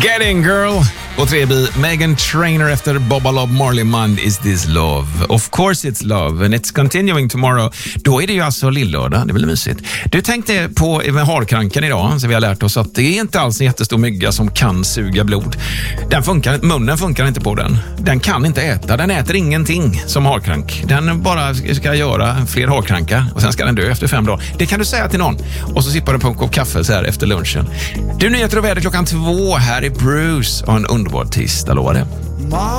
Getting Girl. Och 3B, Meghan Trainor efter Bob Marley Mund, Is This Love? Of course it's love and it's continuing tomorrow. Då är det ju alltså lillördag, det blir mysigt. Du tänkte på med harkrankan idag, så vi har lärt oss att det är inte alls en jättestor mygga som kan suga blod. Munnen funkar inte på den. Den kan inte äta, den äter ingenting som harkrank. Den bara ska göra fler harkrankar och sen ska den dö efter 5 dagar. Det kan du säga till någon och så sippar du på en kopp kaffe så här efter lunchen. Du, nyheter och väder 2:00. Här är Bruce och en underbar tisdag, lovar det.